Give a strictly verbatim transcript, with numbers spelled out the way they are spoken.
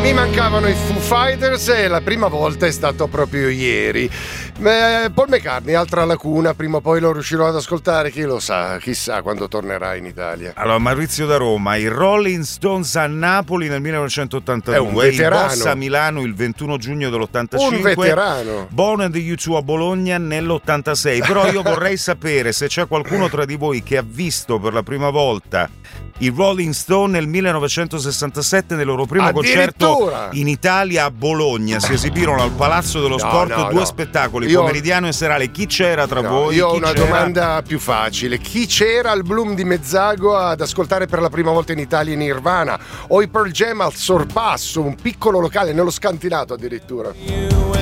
Mi mancavano i Foo Fighters e la prima volta è stato proprio ieri. Eh, Paul McCartney, altra lacuna, prima o poi lo riuscirò ad ascoltare, chi lo sa, chissà quando tornerà in Italia. Allora, Maurizio da Roma, i Rolling Stones a Napoli nel millenovecentottantadue, i Boss a Milano il ventuno giugno dell'ottantacinque, un veterano. Born and the U due a Bologna nell'ottantasei. Però io vorrei sapere se c'è qualcuno tra di voi che ha visto per la prima volta i Rolling Stone nel millenovecentosessantasette nel loro primo concerto in Italia a Bologna. Si esibirono al Palazzo dello no, Sport no, due no. spettacoli, io... pomeridiano e serale. Chi c'era tra no, voi? Io ho Chi una c'era? domanda più facile. Chi c'era al Bloom di Mezzago ad ascoltare per la prima volta in Italia Nirvana o i Pearl Jam al Sorpasso, un piccolo locale nello scantinato addirittura?